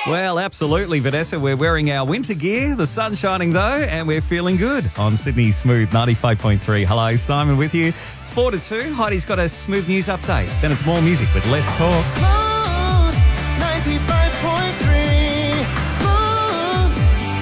Well, absolutely, Vanessa. We're wearing our winter gear. The sun's shining, though, and we're feeling good on Sydney's Smooth 95.3. Hello, Simon with you. It's 4 to 2. Heidi's got a Smooth News update. Then it's more music with less talk. Smooth 95.3. Smooth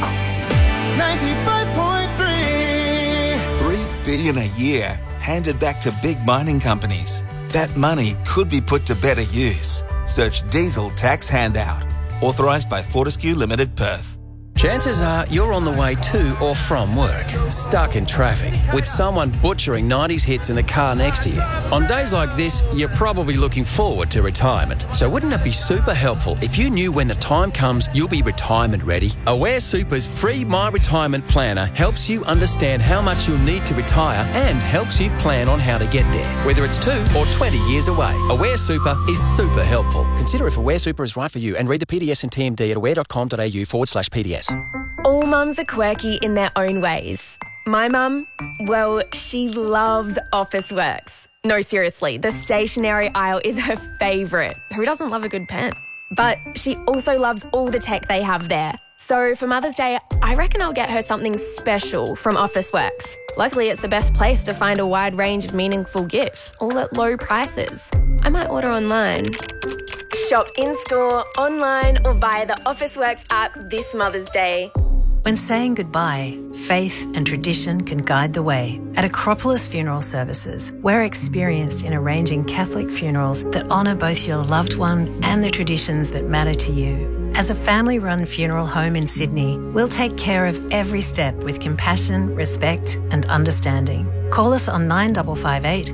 95.3. $3 billion a year handed back to big mining companies. That money could be put to better use. Search diesel tax handout. Authorised by Fortescue Limited, Perth. Chances are you're on the way to or from work, stuck in traffic, with someone butchering 90s hits in the car next to you. On days like this, you're probably looking forward to retirement. So wouldn't it be super helpful if you knew when the time comes you'll be retirement ready? Aware Super's free My Retirement Planner helps you understand how much you'll need to retire and helps you plan on how to get there, whether it's 2 or 20 years away. Aware Super is super helpful. Consider if Aware Super is right for you and read the PDS and TMD at aware.com.au/PDS. All mums are quirky in their own ways. My mum, well, she loves Officeworks. No, seriously, the stationery aisle is her favourite. Who doesn't love a good pen? But she also loves all the tech they have there. So for Mother's Day, I reckon I'll get her something special from Officeworks. Luckily, it's the best place to find a wide range of meaningful gifts, all at low prices. I might order online. Shop in-store, online or via the Officeworks app this Mother's Day. When saying goodbye, faith and tradition can guide the way. At Acropolis Funeral Services, we're experienced in arranging Catholic funerals that honour both your loved one and the traditions that matter to you. As a family-run funeral home in Sydney, we'll take care of every step with compassion, respect and understanding. Call us on 9558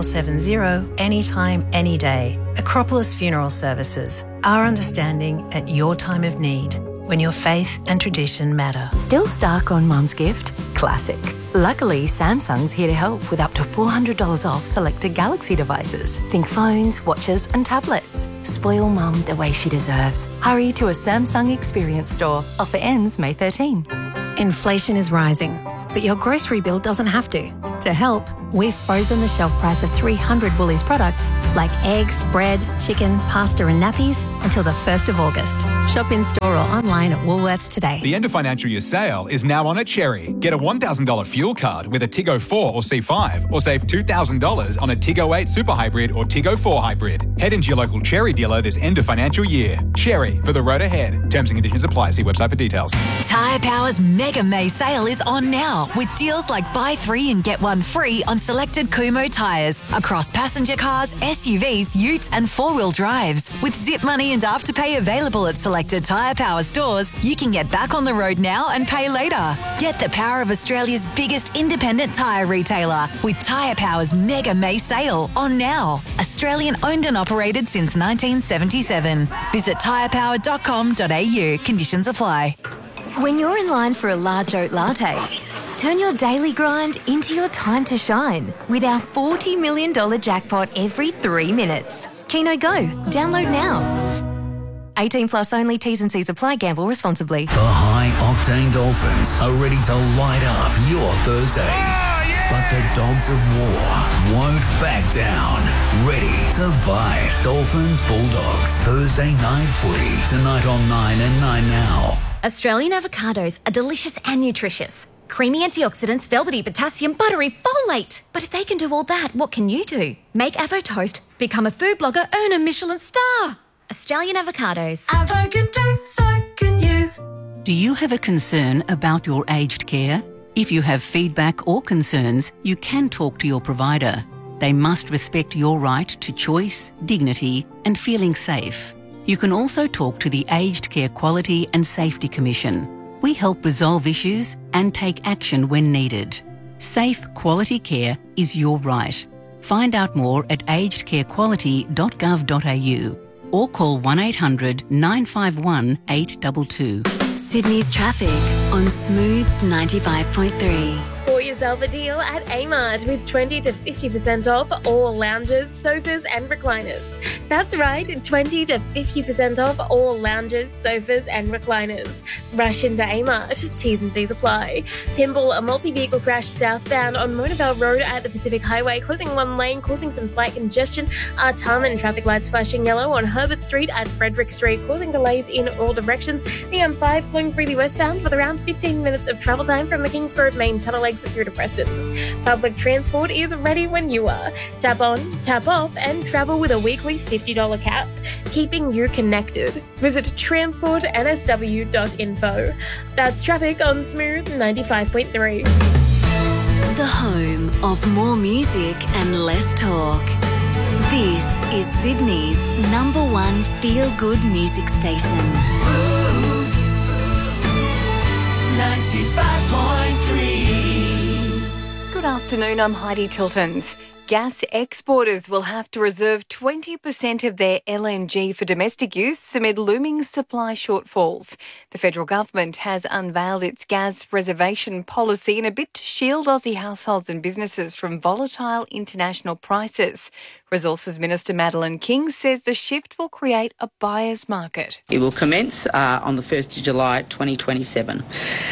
1770 anytime, any day. Acropolis Funeral Services, our understanding at your time of need, when your faith and tradition matter. Still stuck on Mum's gift? Classic. Luckily, Samsung's here to help with up to $400 off selected Galaxy devices. Think phones, watches and tablets. Spoil Mum the way she deserves. Hurry to a Samsung Experience store. Offer ends May 13. Inflation is rising, but your grocery bill doesn't have to. To help, we've frozen the shelf price of 300 Woolies products like eggs, bread, chicken, pasta and nappies until the 1st of August. Shop in store or online at Woolworths today. The end of financial year sale is now on at Cherry. Get a $1,000 fuel card with a Tiggo 4 or C5 or save $2,000 on a Tiggo 8 Super Hybrid or Tiggo 4 Hybrid. Head into your local Cherry dealer this end of financial year. Cherry, for the road ahead. Terms and conditions apply. See website for details. Tyre Power's Mega May sale is on now with deals like buy 3 and get 1 free on selected Kumho tyres across passenger cars, SUVs, utes and 4-wheel drives. With zip money and afterpay available at selected Tyre Power stores, you can get back on the road now and pay later. Get the power of Australia's biggest independent tyre retailer with Tyre Power's Mega May sale on now. Australian owned and operated since 1977. Visit tyrepower.com.au. Conditions apply. When you're in line for a large oat latte, turn your daily grind into your time to shine with our $40 million jackpot every 3 minutes. Keno Go. Download now. 18 plus only. T's and C's apply. Gamble responsibly. The high-octane Dolphins are ready to light up your Thursday. But the Dogs of War won't back down. Ready to bite. Dolphins Bulldogs. Thursday night footy. Tonight on 9 and 9 Now. Australian avocados are delicious and nutritious. Creamy antioxidants, velvety potassium, buttery folate. But if they can do all that, what can you do? Make Avo Toast, become a food blogger, earn a Michelin star. Australian avocados. Avo can do, so can you. Do you have a concern about your aged care? If you have feedback or concerns, you can talk to your provider. They must respect your right to choice, dignity and feeling safe. You can also talk to the Aged Care Quality and Safety Commission. We help resolve issues and take action when needed. Safe, quality care is your right. Find out more at agedcarequality.gov.au or call 1800 951 822. Sydney's traffic on Smooth 95.3. Score yourself a deal at Amart with 20 to 50% off all lounges, sofas and recliners. That's right, 20 to 50% off all lounges, sofas and recliners. Rush into Amart. T's and C's apply. Pimble, a multi-vehicle crash southbound on Monavale Road at the Pacific Highway, closing one lane, causing some slight congestion. Artarmon, traffic lights flashing yellow on Herbert Street at Frederick Street, causing delays in all directions. The M5 flowing freely westbound with around 15 minutes of travel time from the Kingsgrove main tunnel exit through to Preston's. Public transport is ready when you are. Tap on, tap off, and travel with a weekly $50 cap. Keeping you connected. Visit transportnsw.info. That's traffic on Smooth 95.3. The home of more music and less talk. This is Sydney's #1 feel-good music station. Smooth 95.3. Good afternoon, I'm Heidi Tiltons. Gas exporters will have to reserve 20% of their LNG for domestic use amid looming supply shortfalls. The federal government has unveiled its gas reservation policy in a bid to shield Aussie households and businesses from volatile international prices. Resources Minister Madeleine King says the shift will create a buyer's market. It will commence on the 1st of July 2027.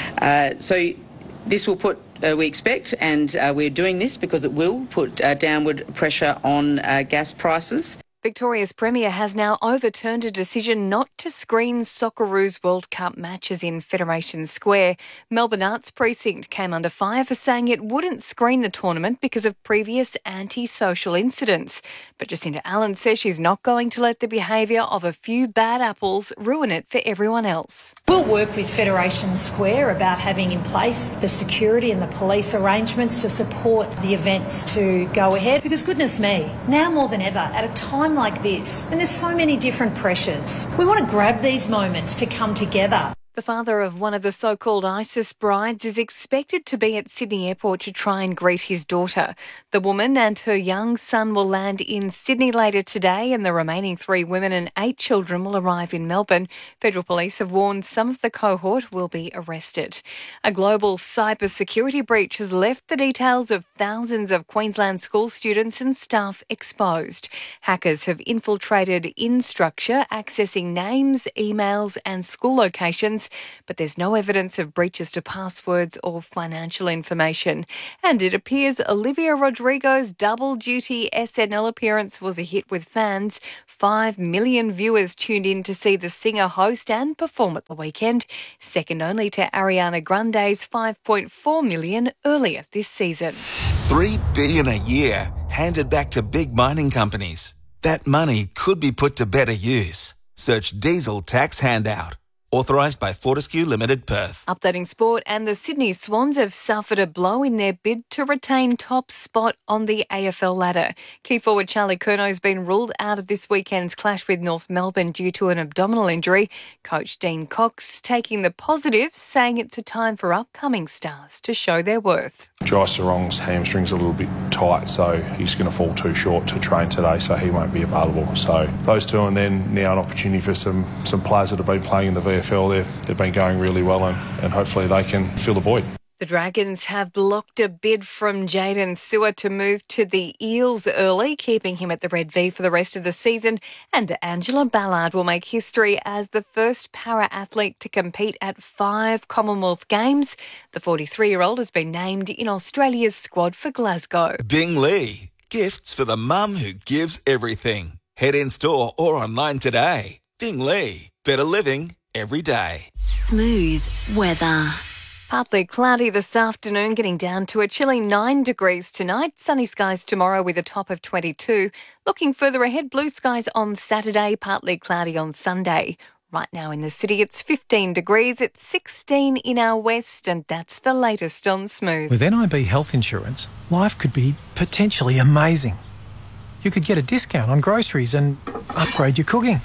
So this will put, we expect, and we're doing this because it will put downward pressure on gas prices. Victoria's Premier has now overturned a decision not to screen Socceroos World Cup matches in Federation Square. Melbourne Arts Precinct came under fire for saying it wouldn't screen the tournament because of previous anti-social incidents. But Jacinta Allen says she's not going to let the behaviour of a few bad apples ruin it for everyone else. We'll work with Federation Square about having in place the security and the police arrangements to support the events to go ahead, because goodness me, now more than ever, at a time like this, and there's so many different pressures, we want to grab these moments to come together. The father of one of the so-called ISIS brides is expected to be at Sydney Airport to try and greet his daughter. The woman and her young son will land in Sydney later today, and the remaining 3 women and 8 children will arrive in Melbourne. Federal Police have warned some of the cohort will be arrested. A global cybersecurity breach has left the details of thousands of Queensland school students and staff exposed. Hackers have infiltrated InStructure, accessing names, emails and school locations, but there's no evidence of breaches to passwords or financial information. And it appears Olivia Rodrigo's double-duty SNL appearance was a hit with fans. 5 million viewers tuned in to see the singer host and perform at the weekend, second only to Ariana Grande's 5.4 million earlier this season. $3 billion a year handed back to big mining companies. That money could be put to better use. Search Diesel Tax Handout. Authorised by Fortescue Limited, Perth. Updating sport, and the Sydney Swans have suffered a blow in their bid to retain top spot on the AFL ladder. Key forward Charlie Curnow has been ruled out of this weekend's clash with North Melbourne due to an abdominal injury. Coach Dean Cox taking the positive, saying it's a time for upcoming stars to show their worth. Jai Sarong's hamstring's a little bit tight, so he's going to fall too short to train today, so he won't be available. So those two, and then now an opportunity for some players that have been playing in the VFL. They've been going really well, and hopefully they can fill the void. The Dragons have blocked a bid from Jaden Sewer to move to the Eels early, keeping him at the Red V for the rest of the season. And Angela Ballard will make history as the first para-athlete to compete at 5 Commonwealth Games. The 43-year-old has been named in Australia's squad for Glasgow. Bing Lee. Gifts for the mum who gives everything. Head in store or online today. Bing Lee. Better living every day. Smooth weather. Partly cloudy this afternoon, getting down to a chilly 9 degrees tonight. Sunny skies tomorrow with a top of 22. Looking further ahead, blue skies on Saturday, partly cloudy on Sunday. Right now in the city, it's 15 degrees. It's 16 in our west, and that's the latest on Smooth. With NIB Health Insurance, life could be potentially amazing. You could get a discount on groceries and upgrade your cooking.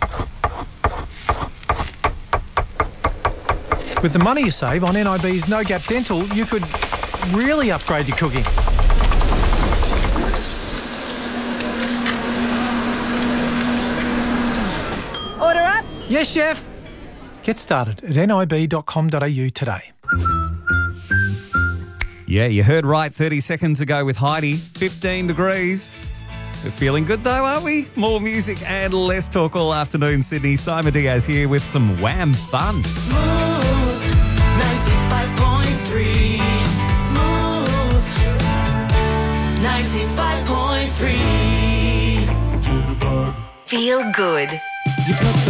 With the money you save on NIB's No Gap Dental, you could really upgrade your cooking. Order up. Yes, chef. Get started at nib.com.au today. Yeah, you heard right 30 seconds ago with Heidi. 15 degrees. We're feeling good though, aren't we? More music and less talk all afternoon, Sydney. Simon Diaz here with some Wham fun. Smooth 95.3. Smooth 95.3. Feel good. You put the